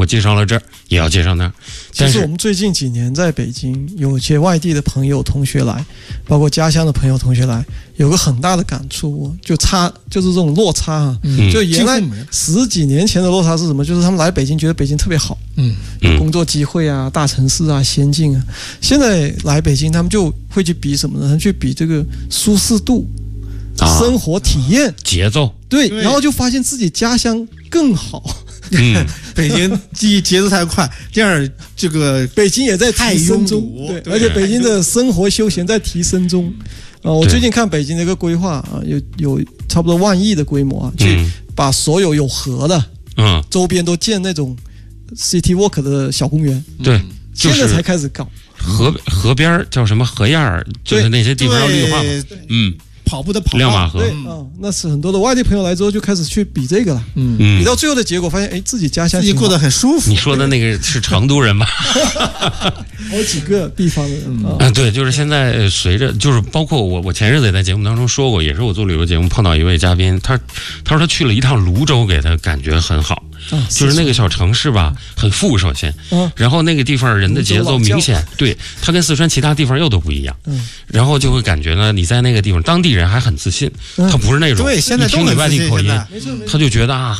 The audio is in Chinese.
我介绍了这儿，也要介绍那儿。 其实我们最近几年在北京，有些外地的朋友同学来，包括家乡的朋友同学来，有个很大的感触，就是这种落差啊。就原来10几年前的落差是什么？就是他们来北京觉得北京特别好，有工作机会啊，大城市啊，先进啊。现在来北京，他们就会去比什么呢？他们去比这个舒适度、生活体验、 节奏。 对，然后就发现自己家乡更好。 北京第一节奏太快，第二这个北京也在提升中，对，而且北京的生活休闲在提升中。我最近看北京的一个规划啊，有差不多1万亿的规模啊，去把所有有河的周边都建那种 city walk 的小公园。 对， 现在才开始搞。 河边叫什么河沿儿，就是那些地方要绿化嘛。 跑步的跑亮马河， 对，那是很多的外地朋友来之后就开始去比这个了，比到最后的结果发现，自己家乡自己过得很舒服。 你说的那个是成都人吧？ 好几个地方的人对，就是现在随着，就是包括我前日子也在节目当中说过，也是我做旅游节目碰到一位嘉宾，他说他去了一趟泸州，给他感觉很好。就是那个小城市吧，很富，首先，然后那个地方人的节奏明显，对，它跟四川其他地方又都不一样，然后就会感觉呢，你在那个地方，当地人还很自信，他不是那种， 对，现在听你外地口音，他就觉得